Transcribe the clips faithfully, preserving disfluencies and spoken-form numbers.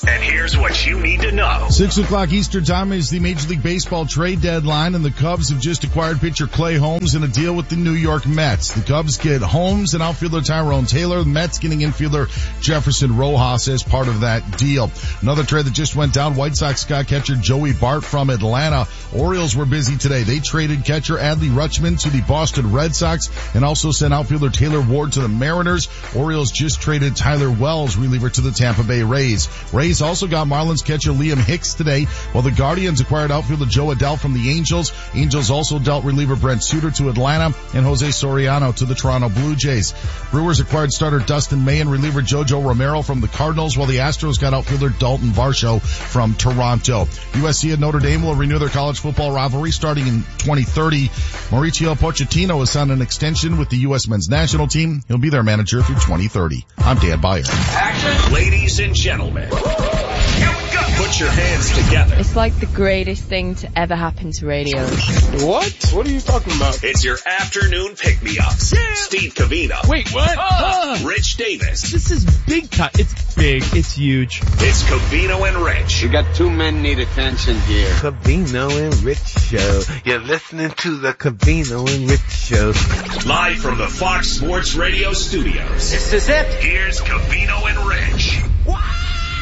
And here's what you need to know. Six o'clock Eastern time is the Major League Baseball trade deadline, and the Cubs have just acquired pitcher Clay Holmes in a deal with the New York Mets. The Cubs get Holmes and outfielder Tyrone Taylor. The Mets getting infielder Jefferson Rojas as part of that deal. Another trade that just went down, White Sox got catcher Joey Bart from Atlanta. Orioles were busy today. They traded catcher Adley Rutschman to the Boston Red Sox and also sent outfielder Taylor Ward to the Mariners. Orioles just traded Tyler Wells, reliever, to the Tampa Bay Rays. Rays also got Marlins catcher Liam Hicks today, while the Guardians acquired outfielder Joe Adell from the Angels. Angels also dealt reliever Brent Suter to Atlanta and Jose Soriano to the Toronto Blue Jays. Brewers acquired starter Dustin May and reliever Jojo Romero from the Cardinals, while the Astros got outfielder Dalton Varsho from Toronto. U S C and Notre Dame will renew their college football rivalry starting in twenty thirty. Mauricio Pochettino has signed an extension with the U S men's national team. He'll be their manager through twenty thirty. I'm Dan Byer. Action, ladies and gentlemen. Put your hands together. It's like the greatest thing to ever happen to radio. What? What are you talking about? It's your afternoon pick-me-ups. Yeah. Steve Covino. Wait, what? Uh, Rich Davis. This is big time. It's big. It's huge. It's Covino and Rich. We got two men need attention here. Covino and Rich Show. You're listening to the Covino and Rich Show. Live from the Fox Sports Radio studios. This is it. Here's Covino and Rich. Wow!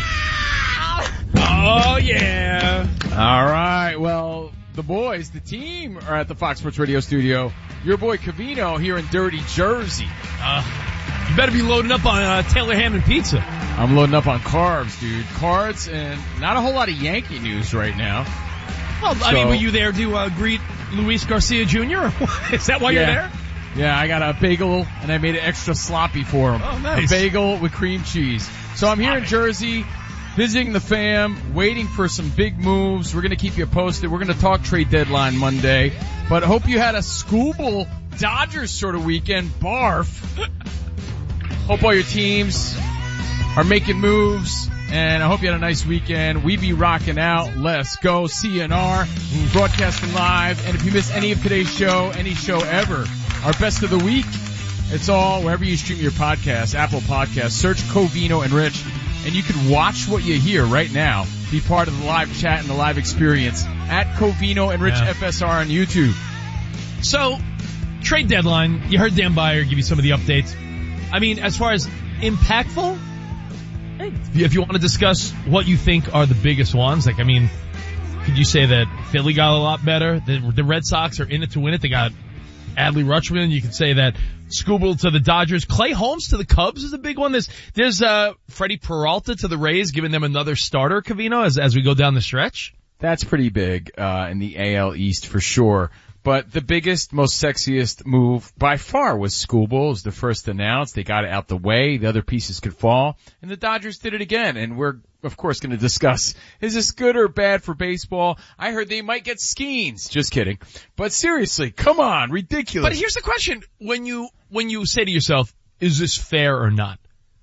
Oh, yeah. All right. Well, the boys, the team, are at the Fox Sports Radio studio. Your boy Covino here in dirty Jersey. Uh, you better be loading up on uh, Taylor Ham and pizza. I'm loading up on carbs, dude. Cards and not a whole lot of Yankee news right now. Well, I so, mean, were you there to uh, greet Luis Garcia Junior? Is that why yeah. you're there? Yeah, I got a bagel, and I made it extra sloppy for him. Oh, nice. A bagel with cream cheese. So I'm here in Jersey, visiting the fam, waiting for some big moves. We're going to keep you posted. We're going to talk trade deadline Monday. But I hope you had a Scooble Dodgers sort of weekend. Barf. Hope all your teams are making moves. And I hope you had a nice weekend. We be rocking out. Let's go. C N R, broadcasting live. And if you missed any of today's show, any show ever, our best of the week, it's all wherever you stream your podcast, Apple Podcasts. Search Covino and Rich, and you can watch what you hear right now. Be part of the live chat and the live experience at Covino and Rich yeah. F S R on YouTube. So, trade deadline. You heard Dan Byer give you some of the updates. I mean, as far as impactful, if you want to discuss what you think are the biggest ones, like, I mean, could you say that Philly got a lot better? The, the Red Sox are in it to win it. They got Adley Rutschman. You could say that Scooble to the Dodgers. Clay Holmes to the Cubs is a big one. There's, there's, uh, Freddie Peralta to the Rays, giving them another starter, Covino, as, as we go down the stretch. That's pretty big, uh, in the A L East for sure. But the biggest, most sexiest move by far was Scooble. It was the first announced. They got it out the way. The other pieces could fall. And the Dodgers did it again. And we're, of course, going to discuss, is this good or bad for baseball? I heard they might get Skeens. Just kidding. But seriously, come on, ridiculous. But here's the question. When you, when you say to yourself, is this fair or not?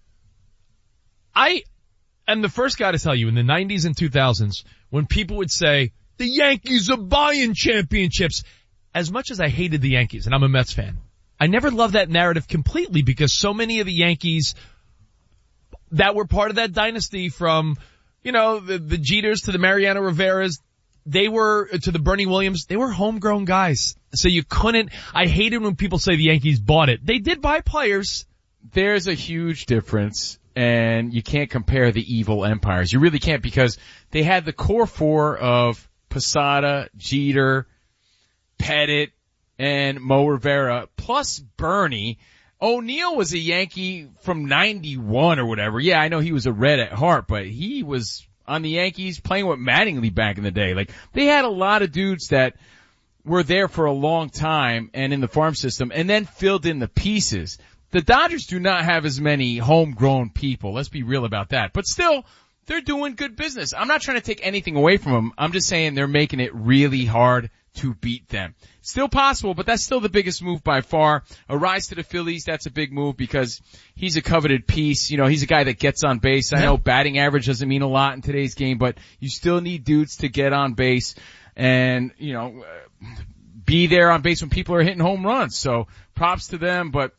I am the first guy to tell you in the nineties and two thousands, when people would say, the Yankees are buying championships. As much as I hated the Yankees, and I'm a Mets fan, I never loved that narrative completely because so many of the Yankees that were part of that dynasty, from, you know, the, the Jeters to the Mariano Riveras, they were, to the Bernie Williams, they were homegrown guys. So you couldn't, I hated when people say the Yankees bought it. They did buy players. There's a huge difference, and you can't compare the evil empires. You really can't, because they had the core four of Posada, Jeter, Pettit, and Mo Rivera, plus Bernie. O'Neill was a Yankee from ninety-one or whatever. Yeah, I know he was a Red at heart, but he was on the Yankees playing with Mattingly back in the day. Like, they had a lot of dudes that were there for a long time and in the farm system, and then filled in the pieces. The Dodgers do not have as many homegrown people. Let's be real about that. But still, they're doing good business. I'm not trying to take anything away from them. I'm just saying they're making it really hard to beat them. Still possible, but that's still the biggest move by far. A rise to the Phillies, that's a big move because he's a coveted piece. You know, he's a guy that gets on base. I know batting average doesn't mean a lot in today's game, but you still need dudes to get on base and, you know, be there on base when people are hitting home runs. So props to them, but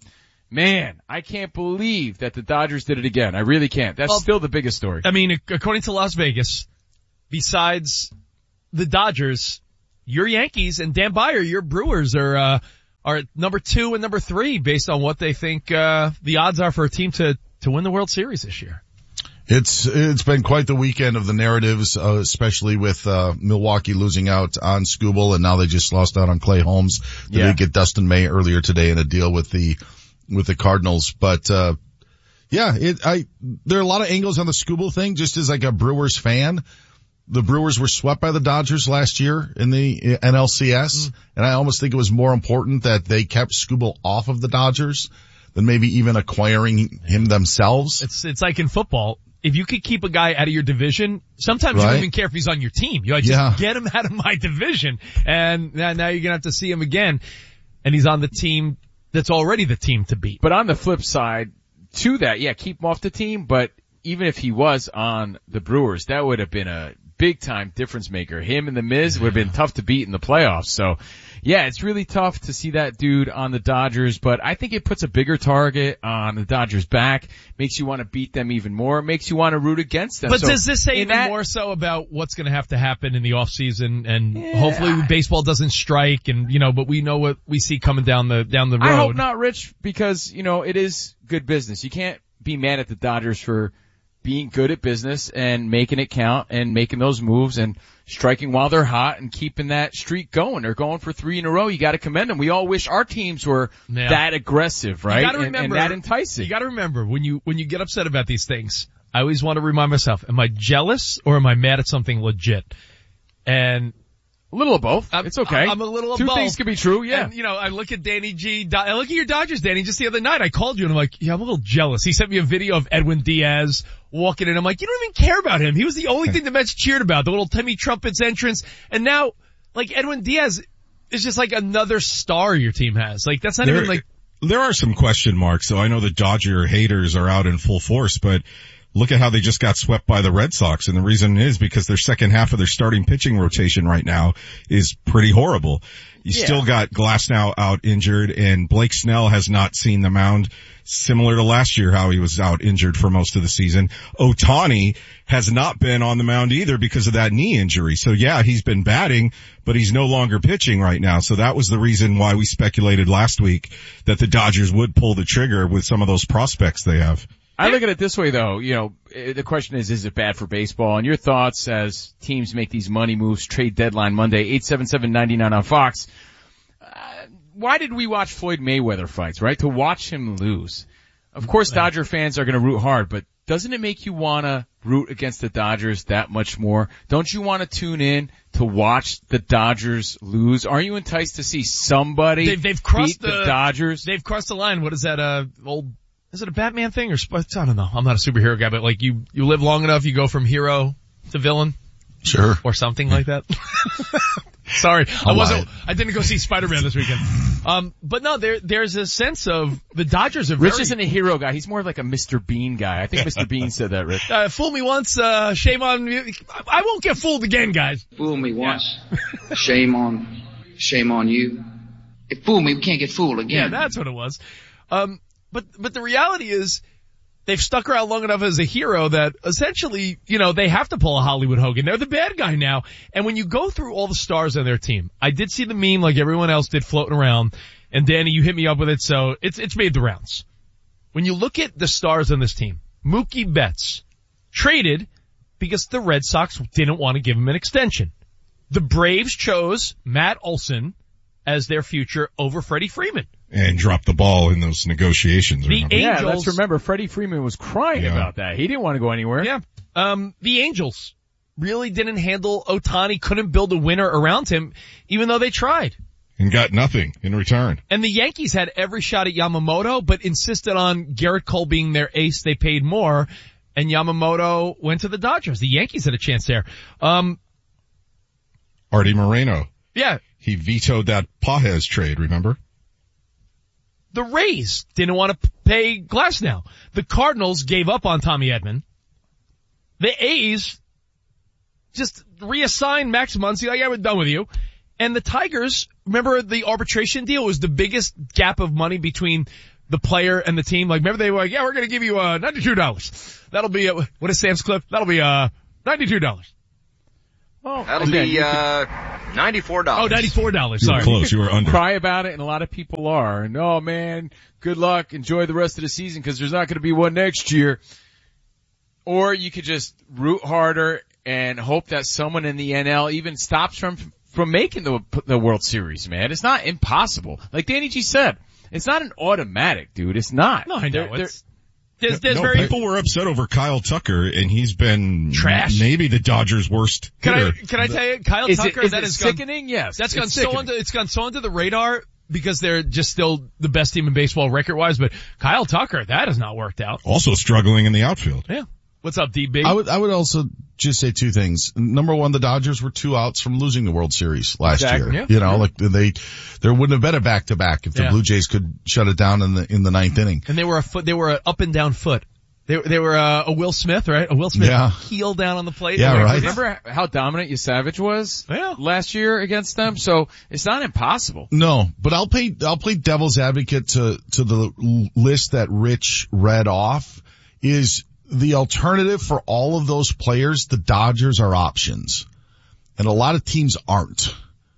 man, I can't believe that the Dodgers did it again. I really can't. That's well, still the biggest story. I mean, according to Las Vegas, besides the Dodgers, your Yankees and Dan Byer, your Brewers are, uh, are at number two and number three based on what they think, uh, the odds are for a team to, to win the World Series this year. It's, it's been quite the weekend of the narratives, uh, especially with, uh, Milwaukee losing out on Skubal, and now they just lost out on Clay Holmes. They Yeah. did get Dustin May earlier today in a deal with the, with the Cardinals. But, uh, yeah, it, I, there are a lot of angles on the Skubal thing, just as like a Brewers fan. The Brewers were swept by the Dodgers last year in the N L C S, mm. and I almost think it was more important that they kept Skubal off of the Dodgers than maybe even acquiring him themselves. It's, it's like in football. If you could keep a guy out of your division, sometimes right? you don't even care if he's on your team. You like, just yeah. get him out of my division. And now you're going to have to see him again. And he's on the team that's already the team to beat. But on the flip side to that, yeah, keep him off the team. But even if he was on the Brewers, that would have been a big time difference maker. Him and the Miz would have been tough to beat in the playoffs. So yeah, it's really tough to see that dude on the Dodgers, but I think it puts a bigger target on the Dodgers' back, makes you want to beat them even more, makes you want to root against them. But so does this say even that, more so about what's going to have to happen in the off season, and yeah, hopefully baseball doesn't strike, and you know, but we know what we see coming down the down the road. I hope not, Rich, because you know it is good business. You can't be mad at the Dodgers for being good at business and making it count and making those moves and striking while they're hot and keeping that streak going. They're going for three in a row. You got to commend them. We all wish our teams were yeah. that aggressive, right? You gotta remember, and, and that enticing. You got to remember when you when you get upset about these things, I always want to remind myself: am I jealous or am I mad at something legit? And a little of both. I'm, it's okay. I'm a little of Two both. things can be true, yeah. And, you know, I look at Danny G. I look at your Dodgers, Danny. Just the other night, I called you and I'm like, yeah, I'm a little jealous. He sent me a video of Edwin Diaz walking in. I'm like, you don't even care about him. He was the only thing the Mets cheered about, the little Timmy Trumpets entrance. And now, like, Edwin Diaz is just like another star your team has. Like, that's not there, even like... There are some question marks, so I know the Dodger haters are out in full force, but look at how they just got swept by the Red Sox, and the reason is because their second half of their starting pitching rotation right now is pretty horrible. You yeah. still got Glasnow out injured, and Blake Snell has not seen the mound, similar to last year how he was out injured for most of the season. Ohtani has not been on the mound either because of that knee injury. So yeah, he's been batting, but he's no longer pitching right now. So that was the reason why we speculated last week that the Dodgers would pull the trigger with some of those prospects they have. I look at it this way though, you know, the question is, is it bad for baseball? And your thoughts as teams make these money moves, trade deadline Monday, eight seven seven, nine nine on Fox. Uh, why did we watch Floyd Mayweather fights, right? To watch him lose. Of course Dodger fans are going to root hard, but doesn't it make you want to root against the Dodgers that much more? Don't you want to tune in to watch the Dodgers lose? Are you enticed to see somebody they've, they've crossed beat the, the Dodgers? They've crossed the line. What is that, uh, old... Is it a Batman thing or, I don't know. I'm not a superhero guy, but like you, you live long enough, you go from hero to villain. Sure. Or something like that. Sorry. I wasn't, I didn't go see Spider-Man this weekend. Um, but no, there, there's a sense of the Dodgers are very... Rich isn't a hero guy. He's more like a Mister Bean guy. I think Mister Bean said that, Rich. Uh, fool me once, uh, shame on me. I won't get fooled again, guys. Fool me once. Yeah. Shame on, shame on you. If fool me, we can't get fooled again. Yeah, that's what it was. Um, But, but the reality is they've stuck around long enough as a hero that essentially, you know, they have to pull a Hollywood Hogan. They're the bad guy now. And when you go through all the stars on their team, I did see the meme like everyone else did floating around. And Danny, you hit me up with it. So it's, it's made the rounds. When you look at the stars on this team, Mookie Betts traded because the Red Sox didn't want to give him an extension. The Braves chose Matt Olson as their future over Freddie Freeman. And dropped the ball in those negotiations. The remember? Angels, yeah, let's remember Freddie Freeman was crying yeah. about that. He didn't want to go anywhere. Yeah. Um, the Angels really didn't handle Ohtani, couldn't build a winner around him, even though they tried. And got nothing in return. And the Yankees had every shot at Yamamoto, but insisted on Garrett Cole being their ace. They paid more, and Yamamoto went to the Dodgers. The Yankees had a chance there. Um, Artie Moreno. Yeah. He vetoed that Pages trade, remember? The Rays didn't want to pay Glasnow. The Cardinals gave up on Tommy Edman. The A's just reassigned Max Muncy, like, yeah, we're done with you. And the Tigers, remember the arbitration deal was the biggest gap of money between the player and the team. Like, remember they were like, yeah, we're going to give you, uh, ninety-two dollars. That'll be, uh, what is Sam's Club? That'll be, uh, ninety-two dollars. Well, That'll again, be, uh, ninety-four dollars. Oh, ninety-four dollars. You were Sorry. close. You were under. cry about it, and a lot of people are. And oh man, good luck. Enjoy the rest of the season because there's not going to be one next year. Or you could just root harder and hope that someone in the N L even stops from from making the the World Series. Man, it's not impossible. Like Danny G said, it's not an automatic, dude. It's not. No, I know. They're- they're- It's, there's, there's no, very, people were upset over Kyle Tucker, and he's been Trash. maybe the Dodgers' worst can I, hitter. can I tell you, Kyle is Tucker, it, is that it has gone, sickening? Yes. that's it's gone so sickening. under, it's gone so under the radar because they're just still the best team in baseball record wise, but Kyle Tucker, that has not worked out. Also struggling in the outfield. Yeah. What's up, D B? I would, I would also just say two things. Number one, the Dodgers were two outs from losing the World Series last Exactly, year. yeah. You know, like they, there wouldn't have been a back to back if the Yeah. Blue Jays could shut it down in the, in the ninth inning. And they were a foot, they were an up and down foot. They, they were uh, a Will Smith, right? A Will Smith Yeah. heel down on the plate. Yeah, Like, right. Remember how dominant Yasavage was Yeah. last year against them? So it's not impossible. No, but I'll play, I'll play devil's advocate to, to the l- list that Rich read off is the alternative for all of those players. The Dodgers are options and a lot of teams aren't.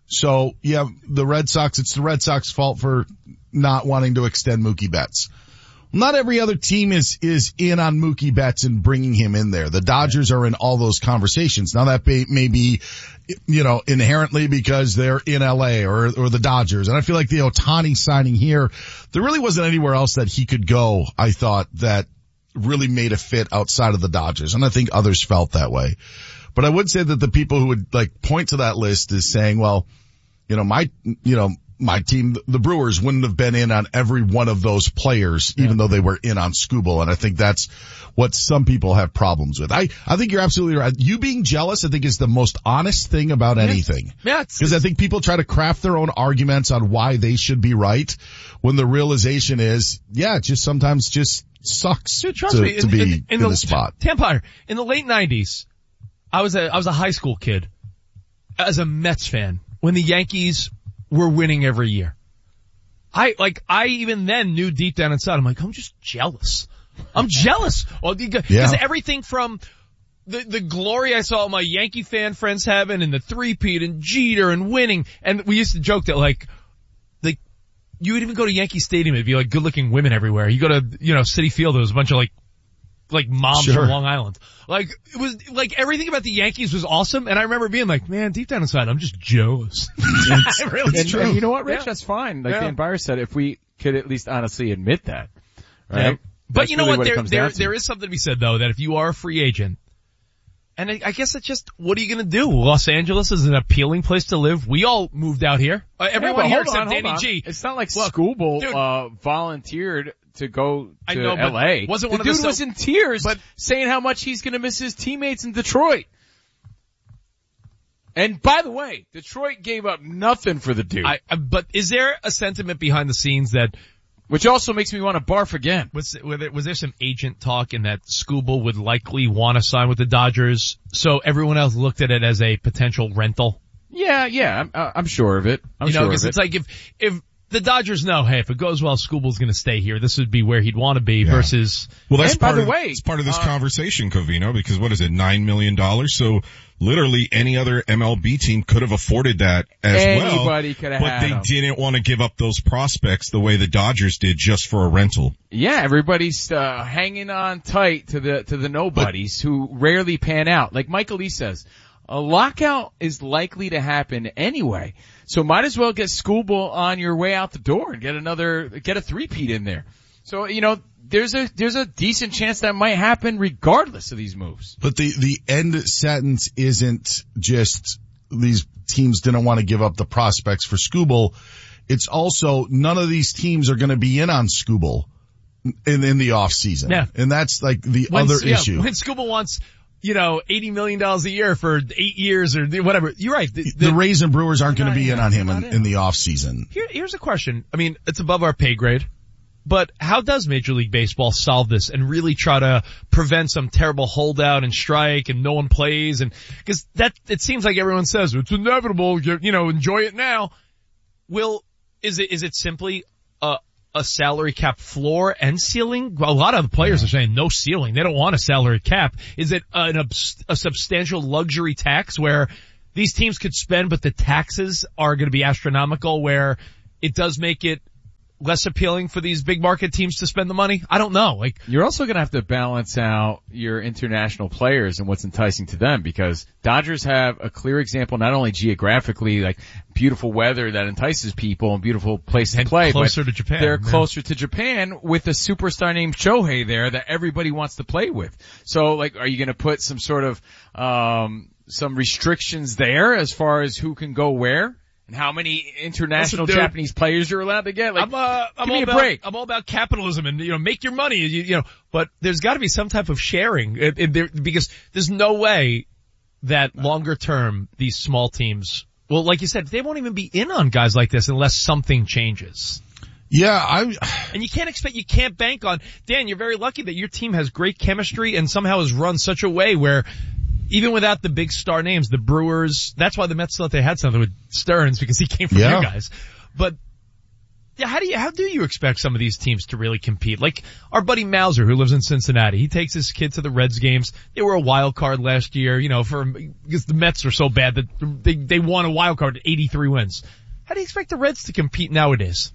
So yeah, the Red Sox, it's the Red Sox fault for not wanting to extend Mookie Betts. Not every other team is, is in on Mookie Betts and bringing him in there. The Dodgers are in all those conversations. Now that may, may be, you know, inherently because they're in L A or, or the Dodgers. And I feel like the Ohtani signing here, there really wasn't anywhere else that he could go, I thought, that really made a fit outside of the Dodgers. And I think others felt that way. But I would say that the people who would like point to that list is saying, well, you know, my, you know, my team, the Brewers, wouldn't have been in on every one of those players, even though they were in on Skubal. And I think that's what some people have problems with. I, I think you're absolutely right. You being jealous, I think, is the most honest thing about anything. Yeah, it's, Because I think people try to craft their own arguments on why they should be right when the realization is, yeah, it just sometimes just sucks Dude, trust to, me, to in, be in, in, in the, the spot. Tampire, in the late nineties, I was a, I was a high school kid as a Mets fan when the Yankees were winning every year. I, like, I even then knew deep down inside, I'm like, I'm just jealous. I'm jealous. Well, because Yeah. everything from the, the glory I saw my Yankee fan friends having and the three-peat and Jeter and winning. And we used to joke that like, like, you would even go to Yankee Stadium, it'd be like good looking women everywhere. You go to, you know, Citi Field, there was a bunch of like, like moms Sure. from Long Island. Like, it was, like everything about the Yankees was awesome. And I remember being like, man, deep down inside, I'm just jealous. It's, really it's And, true. and you know what, Rich? Yeah. That's fine. Like Yeah. Dan Byer said, if we could at least honestly admit that, right? Yeah. But That's you know really what? it There, comes there, down to. there is something to be said though, that if you are a free agent, and I, I guess it's just, what are you gonna do? Los Angeles is an appealing place to live. We all moved out here. Uh, Yeah, everyone but here hold except on, hold Danny on. G. It's not like Look, Skubal dude. uh volunteered to go to I know, but L A. wasn't the one of the dude so- was in tears, but- saying how much he's going to miss his teammates in Detroit. And by the way, Detroit gave up nothing for the dude, I, I, but is there a sentiment behind the scenes that which also makes me want to barf again. was, was there, was there some agent talk in that Skubal would likely want to sign with the Dodgers, so everyone else looked at it as a potential rental? Yeah, yeah, I'm, uh, I'm sure of it. I'm you know, sure because of it's it. like if if the Dodgers know, hey, if it goes well, Skubal's going to stay here. This would be where he'd want to be. Yeah. Versus, Well, that's And by part the of, way, it's part of this uh, conversation, Covino, because what is it, nine million dollars? So literally any other M L B team could have afforded that as well. Anybody could have But had they him. didn't want to give up those prospects the way the Dodgers did just for a rental. Yeah, everybody's uh, hanging on tight to the to the nobodies who rarely pan out. Like Michael Lee says, a lockout is likely to happen anyway, so might as well get Skubal on your way out the door and get another get a three-peat in there. So you know, there's a there's a decent chance that might happen regardless of these moves. But the, the end sentence isn't just these teams didn't want to give up the prospects for Skubal. It's also none of these teams are going to be in on Skubal in, in the off season. Yeah. And that's like the when, other yeah, issue. when Skubal wants, you know, eighty million dollars a year for eight years or whatever. You're right. The, The, Rays and Brewers aren't going to Not be in. in on him Not in, in. in the off season. Here, here's a question. I mean, it's above our pay grade, but how does Major League Baseball solve this and really try to prevent some terrible holdout and strike and no one plays? And because that, it seems like everyone says it's inevitable. You, you know, enjoy it now. Will is it is it simply a a salary cap floor and ceiling? Well, a lot of the players are saying no ceiling. They don't want a salary cap. Is it an obs- a substantial luxury tax where these teams could spend, but the taxes are going to be astronomical, where it does make it less appealing for these big market teams to spend the money? I don't know. Like, you're also going to have to balance out your international players and what's enticing to them, because Dodgers have a clear example, not only geographically, like beautiful weather that entices people and beautiful places to play, closer but to Japan. they're yeah. closer to Japan with a superstar named Shohei there that everybody wants to play with. So, like, are you going to put some sort of um some restrictions there as far as who can go where? And how many international Listen, dude, Japanese players you're allowed to get? Like, I'm, uh, I'm give all me a about, break. I'm all about capitalism and, you know, make your money, you, you know, but there's gotta be some type of sharing it, it, there, because there's no way that longer term these small teams, well, like you said, they won't even be in on guys like this unless something changes. Yeah, I. And you can't expect, you can't bank on, Dan, you're very lucky that your team has great chemistry and somehow has run such a way where even without the big star names, the Brewers, that's why the Mets thought they had something with Stearns, because he came from Yeah. you guys. But yeah, how do you, how do you expect some of these teams to really compete? Like our buddy Mauser, who lives in Cincinnati, he takes his kid to the Reds games. They were a wild card last year, you know, for, because the Mets are so bad that they, they won a wild card at eighty-three wins. How do you expect the Reds to compete nowadays?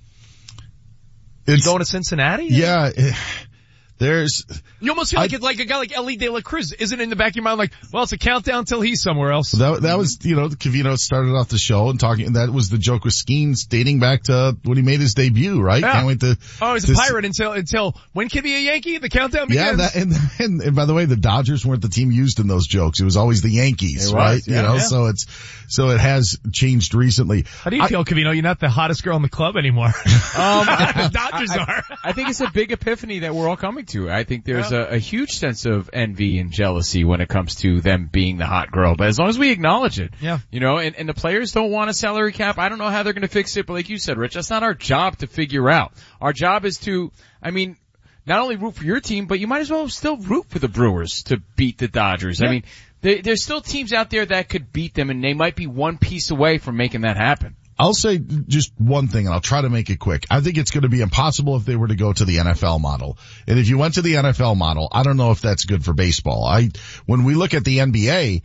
It's You going to Cincinnati? yeah. It, there's You almost feel like I- it's like a guy like Ellie De La Cruz isn't in the back of your mind like, well, it's a countdown till he's somewhere else. that that was you know Covino started off the show and talking. That was the joke with Skeens dating back to when he made his debut, right? Yeah. Can't wait to. Oh, he's to a s- pirate until, until, when can he be a Yankee? The countdown begins? Yeah, that, and, and and by the way, the Dodgers weren't the team used in those jokes. It was always the Yankees, It was, right? yeah, you know, yeah. so it's so it has changed recently. How do you I- feel, Covino? You're not the hottest girl in the club anymore. Um, the Dodgers I, are. I think it's a big epiphany that we're all coming to. I think there's a, a huge sense of envy and jealousy when it comes to them being the hot girl. But as long as we acknowledge it, Yeah. you know, and, and the players don't want a salary cap. I don't know how they're going to fix it, but like you said, Rich, that's not our job to figure out. Our job is to, I mean, not only root for your team, but you might as well still root for the Brewers to beat the Dodgers. Yeah. I mean, they, there's still teams out there that could beat them, and they might be one piece away from making that happen. I'll say just one thing, and I'll try to make it quick. I think it's going to be impossible if they were to go to the N F L model. And if you went to the N F L model, I don't know if that's good for baseball. I, when we look at the N B A,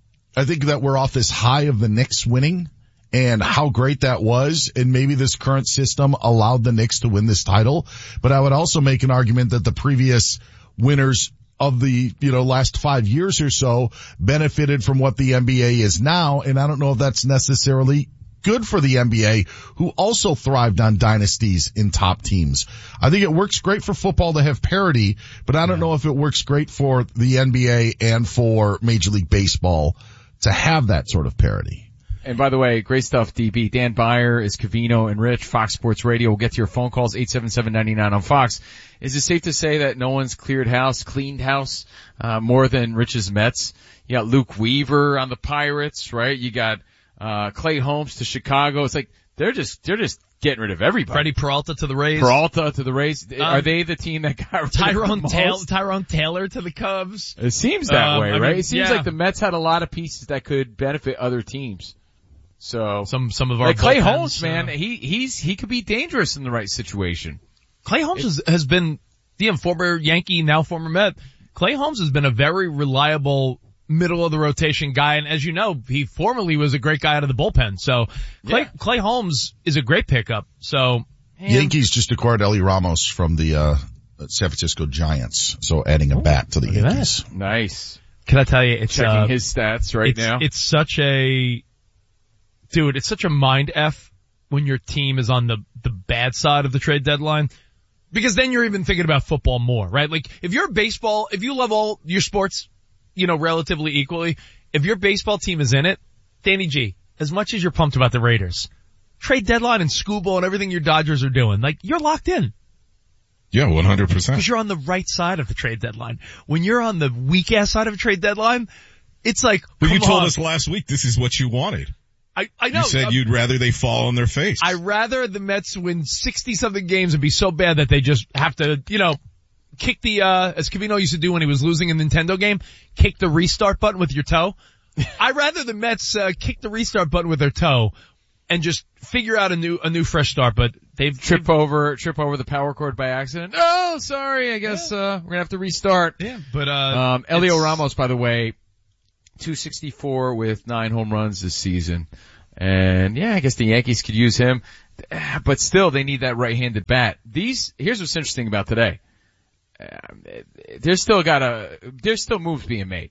I think that we're off this high of the Knicks winning and how great that was. And maybe this current system allowed the Knicks to win this title. But I would also make an argument that the previous winners of the, you know, last five years or so benefited from what the N B A is now. And I don't know if that's necessarily good for the N B A, who also thrived on dynasties in top teams. I think it works great for football to have parity, but I don't know if it works great for the N B A and for Major League Baseball to have that sort of parity. And by the way, great stuff, D B. Dan Byer is Covino and Rich, Fox Sports Radio. We'll get to your phone calls, eight seven seven, nine nine on Fox. Is it safe to say that no one's cleared house, cleaned house, uh, more than Rich's Mets? You got Luke Weaver on the Pirates, right? You got uh Clay Holmes to Chicago. It's like they're just they're just getting rid of everybody. Freddie Peralta to the Rays. Peralta to the Rays. Um, Are they the team that got rid of Tyrone, the Taylor, most? Tyrone Taylor to the Cubs. It seems that Um, way, I right? mean, It seems yeah. like the Mets had a lot of pieces that could benefit other teams. So Some, some of our like Clay bullpens, Holmes, man, uh, he he's he could be dangerous in the right situation. Clay Holmes has, has been, the yeah, former Yankee, now former Met. Clay Holmes has been a very reliable middle of the rotation guy, and as you know, he formerly was a great guy out of the bullpen. So Clay, Yeah. Clay Holmes is a great pickup. So man, Yankees just acquired Ellie Ramos from the uh San Francisco Giants, so adding a bat to the look at Yankees. Nice. can I tell you, it's Checking uh, his stats right it's, now. It's such a, dude, it's such a mind F when your team is on the, the bad side of the trade deadline. Because then you're even thinking about football more, right? Like, if you're baseball, if you love all your sports, you know, relatively equally, if your baseball team is in it, Danny G, as much as you're pumped about the Raiders, trade deadline and schoolball and everything your Dodgers are doing, like, you're locked in. Yeah, one hundred percent. Because you're on the right side of the trade deadline. When you're on the weak ass side of a trade deadline, it's like, But you come told on. us last week this is what you wanted. I, I know. You said I'm- you'd rather they fall on their face. I rather the Mets win sixty something games and be so bad that they just have to, you know, kick the, uh, as Covino used to do when he was losing a Nintendo game, kick the restart button with your toe. I'd rather the Mets, uh, kick the restart button with their toe and just figure out a new, a new fresh start. But they've trip they've, over trip over the power cord by accident. Oh, sorry. I guess yeah. uh we're gonna have to restart. Yeah, but uh, um, Elio Ramos, by the way, two sixty-four with nine home runs this season, and yeah, I guess the Yankees could use him, but still, they need that right-handed bat. These here's what's interesting about today. Um, there's still got a there's still moves being made.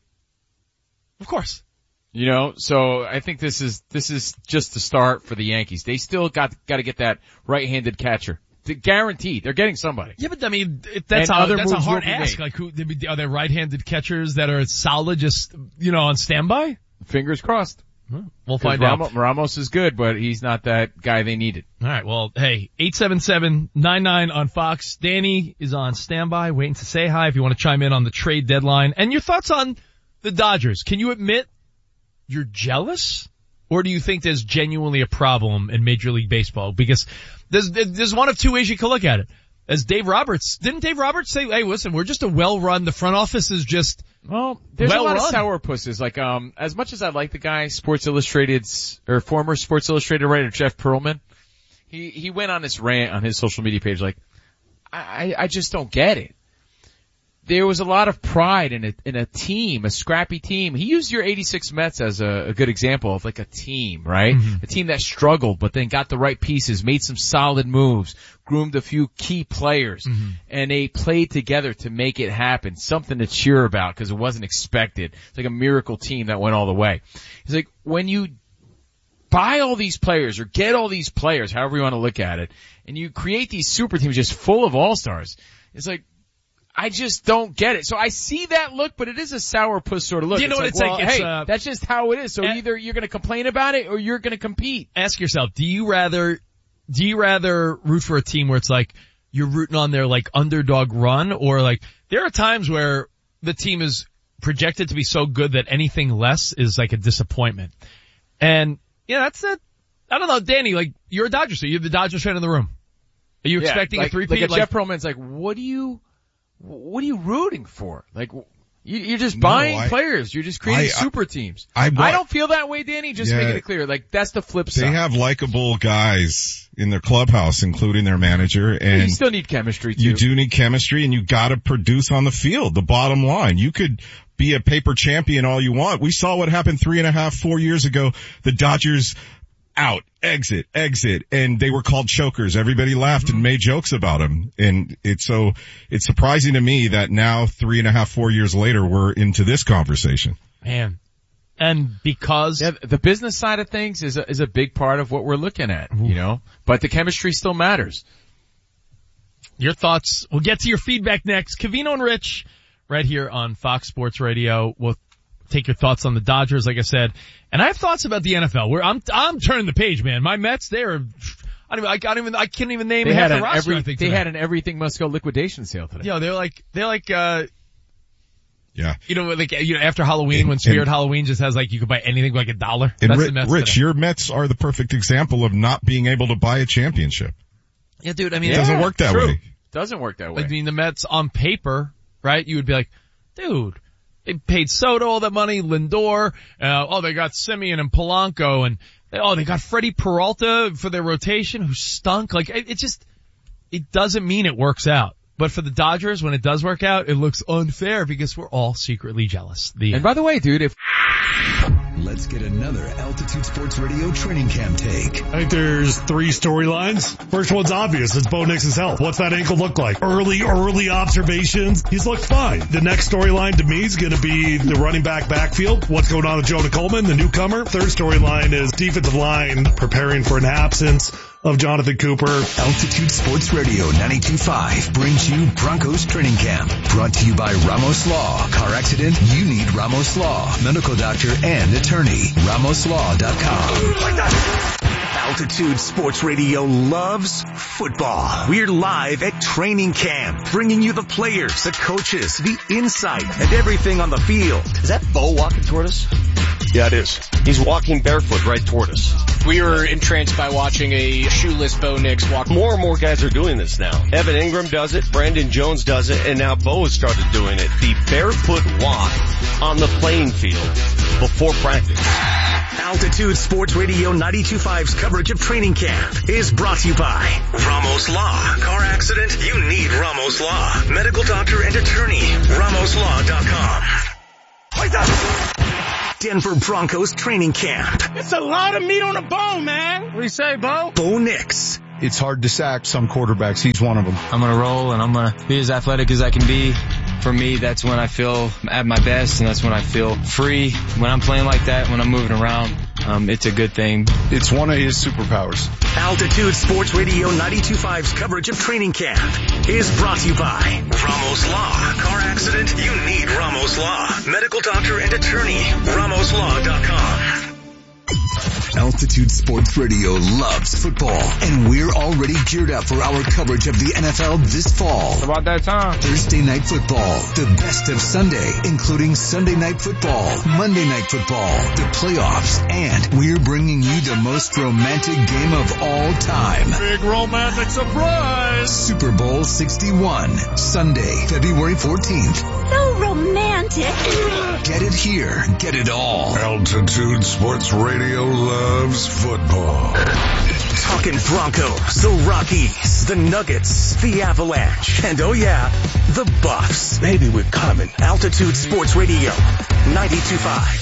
Of course. You know, so I think this is, this is just the start for the Yankees. They still got, got to get that right-handed catcher. They're guaranteed. They're getting somebody. Yeah, but I mean, if that's And a, other that's a moves hard will be ask. made. Like, who, are there right-handed catchers that are solid, just, you know, on standby? Fingers crossed. We'll find Ramos, out. Ramos is good, but he's not that guy they needed. All right, well, hey, eight seven seven nine nine on Fox. Danny is on standby, waiting to say hi if you want to chime in on the trade deadline. And your thoughts on the Dodgers. Can you admit you're jealous? Or do you think there's genuinely a problem in Major League Baseball? Because there's, there's one of two ways you can look at it. As Dave Roberts, didn't Dave Roberts say, hey, listen, we're just a well-run, the front office is just Well, there's well a lot run. of sourpusses. Like, um, as much as I like the guy, Sports Illustrated's, or former Sports Illustrated writer Jeff Pearlman, he, he went on this rant on his social media page like, I, I just don't get it. There was a lot of pride in a, in a team, a scrappy team. He used your eighty-six Mets as a, a good example of like a team, right? Mm-hmm. A team that struggled, but then got the right pieces, made some solid moves, groomed a few key players, mm-hmm. and they played together to make it happen. Something to cheer about because it wasn't expected. It's like a miracle team that went all the way. He's like, when you buy all these players or get all these players, however you want to look at it, and you create these super teams just full of all-stars, it's like, I just don't get it. So I see that look, but it is a sourpuss sort of look. You know it's what like, it's well, like? It's, hey, uh, that's just how it is. So uh, either you're going to complain about it or you're going to compete. Ask yourself, do you rather, do you rather root for a team where it's like you're rooting on their like underdog run, or like there are times where the team is projected to be so good that anything less is like a disappointment. And yeah, that's it. I don't know, Danny, like you're a Dodgers fan. You're the Dodgers fan in the room. Are you Yeah, expecting like, a three-peat? Like, like Jeff Pearlman's like, what do you, what are you rooting for? Like, you, you're just buying No, I, players. You're just creating I, super teams. I, I, I don't feel that way, Danny. Just Yeah. making it clear. Like, that's the flip They side. have likable guys in their clubhouse, including their manager, and you still need chemistry too. you do need chemistry, and you gotta produce on the field. The bottom line, you could be a paper champion all you want. We saw what happened three and a half, four years ago. The Dodgers out, exit, exit, and they were called chokers. Everybody laughed and made jokes about them. And it's so, it's surprising to me that now three and a half, four years later, we're into this conversation. Man. And because Yeah, the business side of things is a, is a big part of what we're looking at, you know, but the chemistry still matters. your thoughts, we'll get to your feedback next. Covino and Rich, right here on Fox Sports Radio. We'll take your thoughts on the Dodgers, like I said. And I have thoughts about the N F L. Where I'm, I'm turning the page, man. My Mets, they're, I don't even, I can't even, I can't even name They half had the an roster, every, I think, they today. had an everything must go liquidation sale today. Yo, they're like, they're like, uh, Yeah. you know, like, you know, after Halloween, And- when Spirit and- Halloween just has like, you could buy anything for like a dollar. And That's Ri- the Mets Rich, today. your Mets are the perfect example of not being able to buy a championship. Yeah, dude, I mean, It doesn't work that true. way. Doesn't work that way. I mean, the Mets on paper, right? You would be like, dude, they paid Soto all that money, Lindor, uh, oh, they got Simeon and Polanco, and they, oh, they got Freddie Peralta for their rotation, who stunk. Like, it, it just, it doesn't mean it works out. But for the Dodgers, when it does work out, it looks unfair because we're all secretly jealous. The And by the way, dude, if Let's get another Altitude Sports Radio training camp take. I think there's three storylines. First one's obvious. It's Bo Nix's health. What's that ankle look like? Early, early observations. He's looked fine. The next storyline to me is going to be the running back backfield. What's going on with Jonah Coleman, the newcomer? Third storyline is defensive line preparing for an absence of Jonathan Cooper. Altitude Sports Radio ninety-two point five brings you Broncos Training Camp. Brought to you by Ramos Law. Car accident? You need Ramos Law. Medical doctor and attorney. Ramos Law dot com. Altitude Sports Radio loves football. We're live at training camp, bringing you the players, the coaches, the insight, and everything on the field. Is that Bo walking toward us? Yeah, it is. He's walking barefoot right toward us. We were entranced by watching a shoeless Bo Nix walk. More and more guys are doing this now. Evan Ingram does it, Brandon Jones does it, and now Bo has started doing it. The barefoot walk on the playing field before practice. Altitude Sports Radio ninety-two point five's coverage of training camp is brought to you by Ramos Law. Car accident? You need Ramos Law. Medical doctor and attorney. Ramos Law dot com. Denver Broncos training camp. It's a lot of meat on the bone, man. What do you say, Bo? Bo Nix. It's hard to sack some quarterbacks. He's one of them. I'm going to roll and I'm going to be as athletic as I can be. For me, that's when I feel at my best and that's when I feel free. When I'm playing like that, when I'm moving around, um, it's a good thing. It's one of his superpowers. Altitude Sports Radio ninety-two point five's coverage of training camp is brought to you by Ramos Law. Car accident? You need Ramos Law. Medical doctor and attorney. Ramos Law dot com. Altitude Sports Radio loves football, and we're already geared up for our coverage of the N F L this fall. About that time. Thursday Night Football, the best of Sunday, including Sunday Night Football, Monday Night Football, the playoffs, and we're bringing you the most romantic game of all time. Big romantic surprise! Super Bowl sixty-one, Sunday, February fourteenth. So romantic. Get it here, get it all. Altitude Sports Radio loves football. Talking Broncos, the Rockies, the Nuggets, the Avalanche, and oh yeah, the Buffs. Baby, we're coming. Altitude Sports Radio, ninety-two point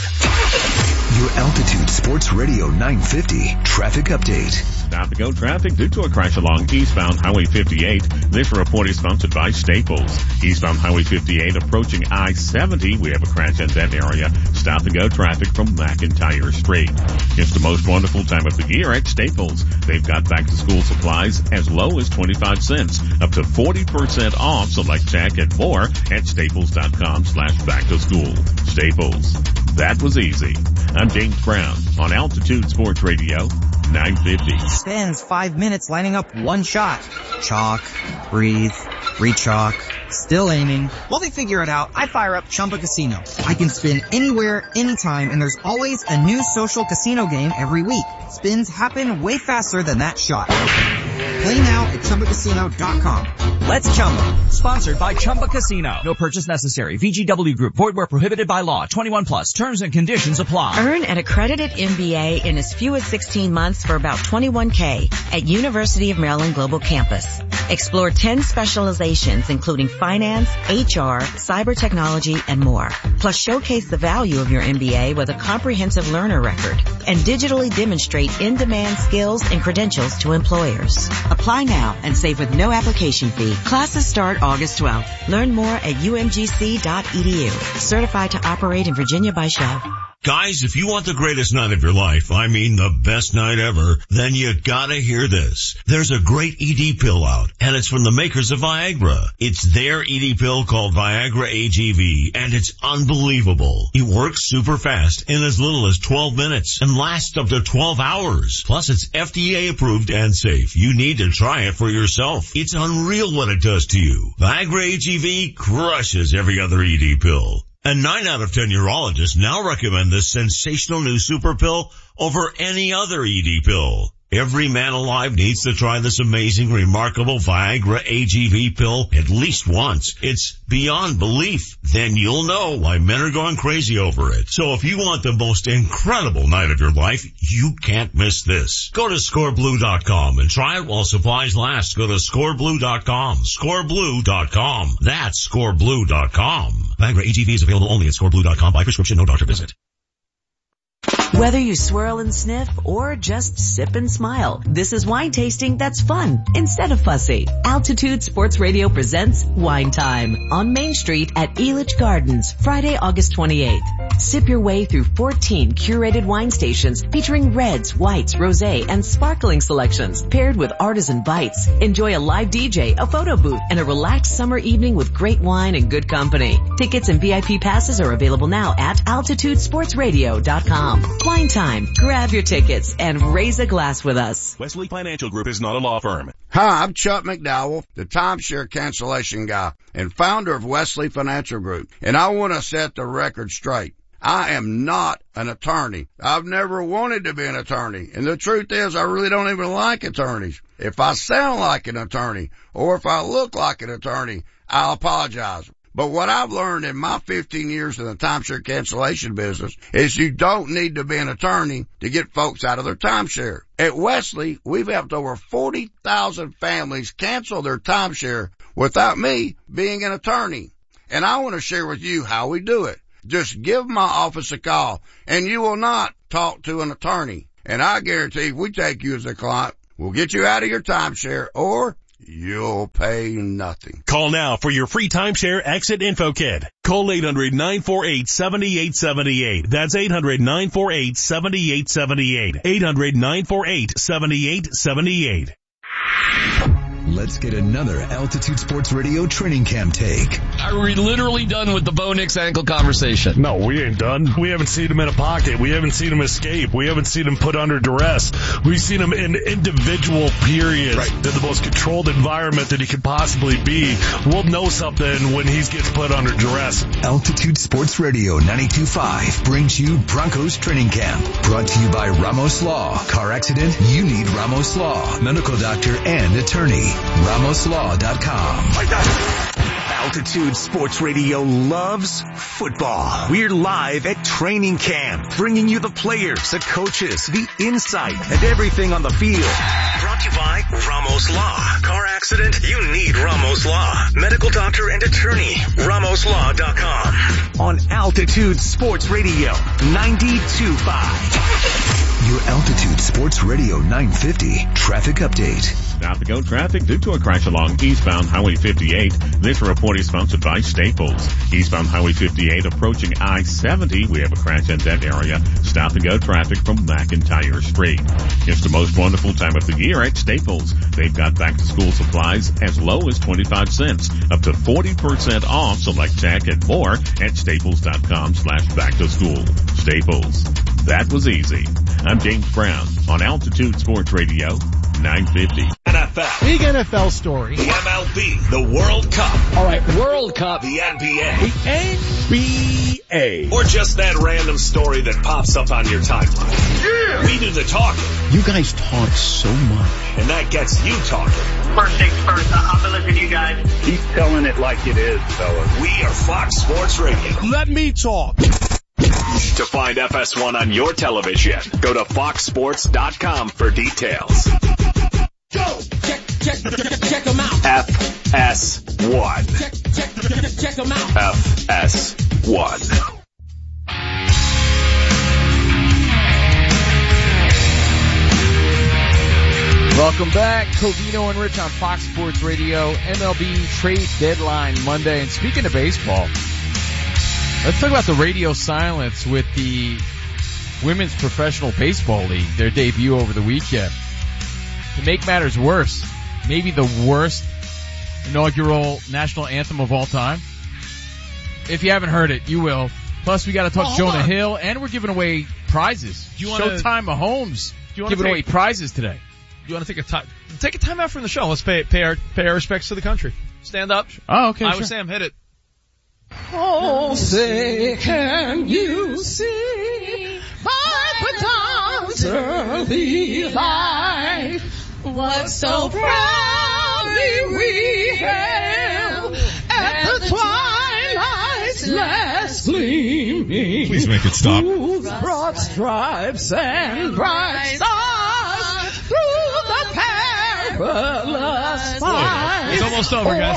five. Your Altitude Sports Radio nine fifty traffic update. Stop and go traffic due to a crash along eastbound Highway fifty-eight. This report is sponsored by Staples. Eastbound Highway fifty-eight approaching I seventy. We have a crash in that area. Stop and go traffic from McIntyre Street. It's the most wonderful time of the year at Staples. They've got back to school supplies as low as twenty-five cents, up to forty percent off select tech and more at staples.com slash back to school. Staples. That was easy. I'm James Brown on Altitude Sports Radio nine fifty. Spends five minutes lining up one shot. Chalk, breathe, re-chalk, still aiming. While they figure it out, I fire up Chumba Casino. I can spin anywhere, anytime, and there's always a new social casino game every week. Spins happen way faster than that shot. Play now at Chumba Casino dot com. Let's Chumba. Sponsored by Chumba Casino. No purchase necessary. V G W Group. Void where prohibited by law. twenty-one plus. Terms and conditions apply. Earn an accredited M B A in as few as sixteen months for about twenty-one K at University of Maryland Global Campus. Explore ten specializations including finance, H R, cyber technology, and more. Plus showcase the value of your M B A with a comprehensive learner record and digitally demonstrate in-demand skills and credentials to employers. Apply now and save with no application fee. Classes start August twelfth. Learn more at U M G C dot E D U. Certified to operate in Virginia by Shell. Guys, if you want the greatest night of your life, I mean the best night ever, then you gotta hear this. There's a great E D pill out, and it's from the makers of Viagra. It's their E D pill called Viagra A G V, and it's unbelievable. It works super fast in as little as twelve minutes and lasts up to twelve hours. Plus, it's F D A approved and safe. You need to try it for yourself. It's unreal what it does to you. Viagra A G V crushes every other E D pill. And nine out of ten urologists now recommend this sensational new super pill over any other E D pill. Every man alive needs to try this amazing, remarkable Viagra A G V pill at least once. It's beyond belief. Then you'll know why men are going crazy over it. So if you want the most incredible night of your life, you can't miss this. Go to score blue dot com and try it while supplies last. Go to score blue dot com. score blue dot com. That's score blue dot com. Viagra A G V is available only at score blue dot com by prescription, no doctor visit. Whether you swirl and sniff or just sip and smile, this is wine tasting that's fun instead of fussy. Altitude Sports Radio presents Wine Time on Main Street at Elitch Gardens, Friday, August twenty-eighth. Sip your way through fourteen curated wine stations featuring reds, whites, rosé, and sparkling selections paired with artisan bites. Enjoy a live D J, a photo booth, and a relaxed summer evening with great wine and good company. Tickets and V I P passes are available now at altitude sports radio dot com. Wine Time. Grab your tickets and raise a glass with us. Wesley Financial Group is not a law firm. Hi, I'm Chuck McDowell, the timeshare cancellation guy and founder of Wesley Financial Group, and I want to set the record straight. I am not an attorney. I've never wanted to be an attorney, and the truth is I really don't even like attorneys. If I sound like an attorney or if I look like an attorney, I'll apologize. But what I've learned in my fifteen years in the timeshare cancellation business is you don't need to be an attorney to get folks out of their timeshare. At Wesley, we've helped over forty thousand families cancel their timeshare without me being an attorney. And I want to share with you how we do it. Just give my office a call, and you will not talk to an attorney. And I guarantee if we take you as a client, we'll get you out of your timeshare, or you'll pay nothing. Call now for your free timeshare exit info kit. Call eight hundred, nine four eight, seven eight seven eight. That's eight hundred, nine four eight, seven eight seven eight. eight hundred, nine four eight, seven eight seven eight. Let's get another Altitude Sports Radio training camp take. Are we literally done with the Bo Nix ankle conversation? No, we ain't done. We haven't seen him in a pocket. We haven't seen him escape. We haven't seen him put under duress. We've seen him in individual periods right. in the most controlled environment that he could possibly be. We'll know something when he gets put under duress. Altitude Sports Radio ninety-two point five brings you Broncos Training Camp. Brought to you by Ramos Law. Car accident? You need Ramos Law. Medical doctor and attorney. Ramos Law dot com. Altitude Sports Radio loves football. We're live at training camp, bringing you the players, the coaches, the insight, and everything on the field. Brought to you by Ramos Law. Car accident? You need Ramos Law. Medical doctor and attorney. Ramos Law dot com. On Altitude Sports Radio ninety-two point five. Your Altitude Sports Radio nine fifty traffic update. Stop and go traffic due to a crash along eastbound Highway fifty-eight. This report is sponsored by Staples. Eastbound Highway fifty-eight approaching I seventy. We have a crash in that area. Stop and go traffic from McIntyre Street. It's the most wonderful time of the year at Staples. They've got back to school supplies as low as twenty-five cents, up to forty percent off select tech and more at staples dot com slash back to school. Staples. That was easy. I'm James Brown on Altitude Sports Radio nine fifty. N F L. Big N F L story. The M L B. The World Cup. All right, World Cup. The N B A. The N B A. Or just that random story that pops up on your timeline. Yeah! We do the talking. You guys talk so much. And that gets you talking. First things first, I'll be listening to you guys. Keep telling it like it is, fellas. We are Fox Sports Radio. Let me talk. To find F S one on your television, go to fox sports dot com for details. Go! Check, check, check, check them out. F S one. Check, check, check, check them out. F S one. Welcome back. Covino and Rich on Fox Sports Radio. M L B Trade Deadline Monday. And speaking of baseball, let's talk about the radio silence with the Women's Professional Baseball League, their debut over the weekend. To make matters worse, maybe the worst inaugural national anthem of all time. If you haven't heard it, you will. Plus, we got to talk oh, Jonah on. Hill, and we're giving away prizes. Do you wanna, Showtime Mahomes giving take, away prizes today. Do you want to take a time? Take a time out from the show. Let's pay pay our pay our respects to the country. Stand up. Oh, okay. I sure. was Sam. Hit it. Oh, say, can you see my Patan's early life? What so proudly we hailed at the twilight's last gleaming. Please make it stop. Whose broad stripes and bright stars through the perilous fight. It's almost over, guys.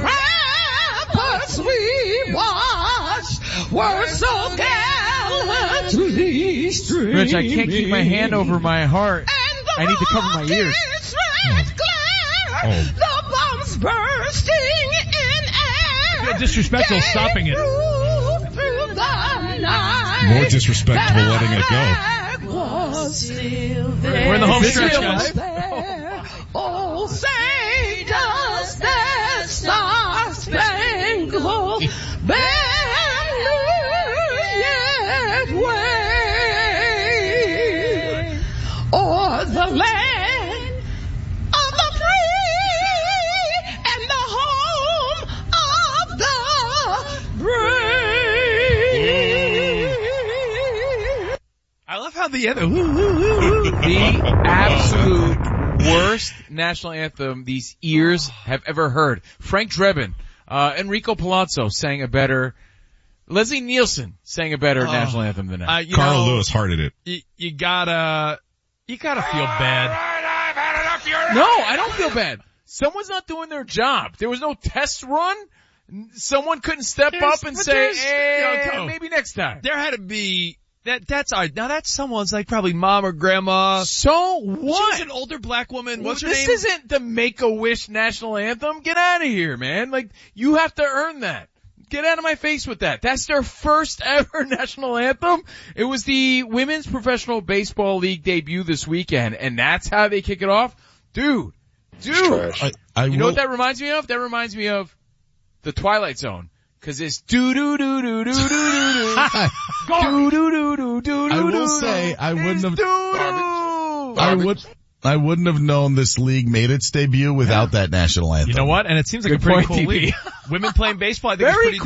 We watched were so gallantly streaming. Rich, I can't keep my hand over my heart. I need to cover my ears. Glare, oh. The bombs bursting in air. You're disrespectful stopping it. More disrespectful letting it go. We're in the home stretch, guys. Oh, say does that star spangled banner yet wave o'er the land of the free and the home of the brave. I love how the other the absolute worst national anthem these ears have ever heard. Frank Drebin Uh, Enrico Palazzo sang a better, Leslie Nielsen sang a better Oh. national anthem than that. Uh, you Carl know, Lewis hearted it. You, you gotta, you gotta feel bad. No, I don't feel bad. Someone's not doing their job. There was no test run. Someone couldn't step There's- up and but say, there's- eh, you know, maybe next time. There had to be, that, that's our, now that's someone's like probably mom or grandma. So She what? was an older black woman. What's her this name? isn't the Make-A-Wish national anthem. Get out of here, man. Like, you have to earn that. Get out of my face with that. That's their first ever national anthem. It was the Women's Professional Baseball League debut this weekend, and that's how they kick it off? Dude. Dude. I, I you will, know what that reminds me of? That reminds me of the Twilight Zone. Cause it's doo doo doo doo doo doo doo doo doo doo doo doo. I will say I wouldn't have. Doo-doo. I would. I wouldn't have known this league made its debut without that national anthem. You know what? And it seems like Good a pretty point, cool T P. league. Women playing baseball, I think, is Very pretty